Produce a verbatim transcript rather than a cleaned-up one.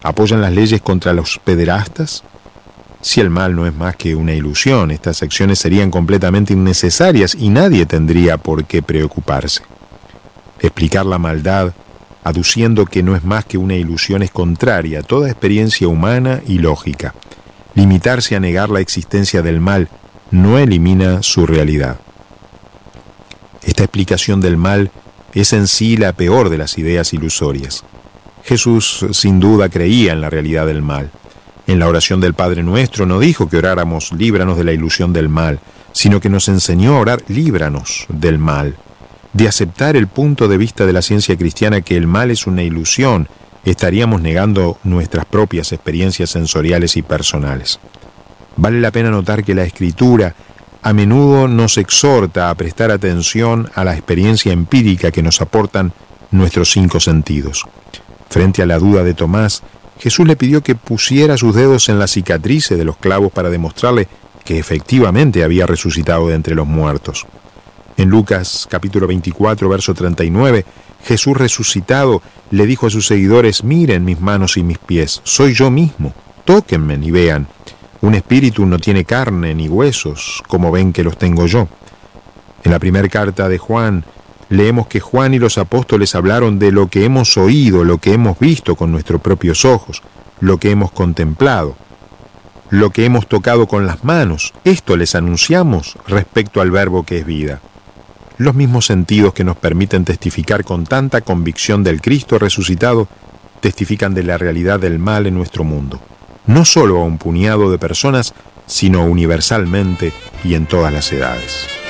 ¿Apoyan las leyes contra los pederastas? Si el mal no es más que una ilusión, estas acciones serían completamente innecesarias y nadie tendría por qué preocuparse. Explicar la maldad, aduciendo que no es más que una ilusión, es contraria a toda experiencia humana y lógica. Limitarse a negar la existencia del mal no elimina su realidad. Esta explicación del mal es en sí la peor de las ideas ilusorias. Jesús sin duda creía en la realidad del mal. En la oración del Padre Nuestro no dijo que oráramos líbranos de la ilusión del mal, sino que nos enseñó a orar líbranos del mal. De aceptar el punto de vista de la ciencia cristiana que el mal es una ilusión, estaríamos negando nuestras propias experiencias sensoriales y personales. Vale la pena notar que la Escritura a menudo nos exhorta a prestar atención a la experiencia empírica que nos aportan nuestros cinco sentidos. Frente a la duda de Tomás, Jesús le pidió que pusiera sus dedos en las cicatrices de los clavos para demostrarle que efectivamente había resucitado de entre los muertos. En Lucas capítulo veinticuatro, verso treinta y nueve, Jesús resucitado le dijo a sus seguidores: miren mis manos y mis pies, soy yo mismo, tóquenme y vean. Un espíritu no tiene carne ni huesos, como ven que los tengo yo. En la primera carta de Juan, leemos que Juan y los apóstoles hablaron de lo que hemos oído, lo que hemos visto con nuestros propios ojos, lo que hemos contemplado, lo que hemos tocado con las manos. Esto les anunciamos respecto al Verbo que es vida. Los mismos sentidos que nos permiten testificar con tanta convicción del Cristo resucitado, testifican de la realidad del mal en nuestro mundo. No solo a un puñado de personas, sino universalmente y en todas las edades.